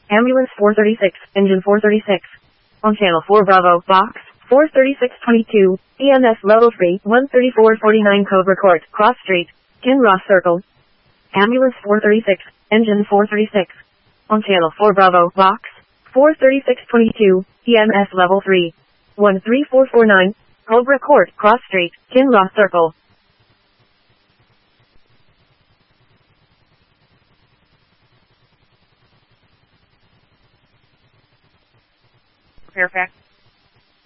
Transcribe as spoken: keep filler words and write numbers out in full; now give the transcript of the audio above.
Ambulance four thirty-six, engine four thirty-six. On channel four Bravo, box four thirty-six twenty-two, E M S level three, one thirty-four forty-nine code record, cross street, Kinross Circle. Ambulance four thirty-six, engine four thirty-six. On channel four Bravo, box four thirty-six twenty-two, E M S level three, one three four four nine, code record, cross street, Kinross Circle. Fairfax